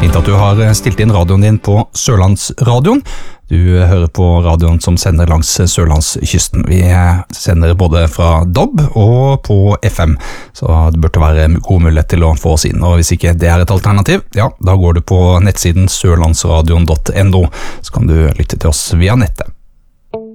Fint at du har stilt inn radioen din på Sørlandsradioen. Du hører på radioen som sender langs Sørlandskysten. Vi sender både fra DAB og på FM, så det burde være god mulighet til å få oss inn. Og hvis ikke det er et alternativ, ja, da går du på nettsiden sørlandsradion.no, så kan du lytte til oss via nettet.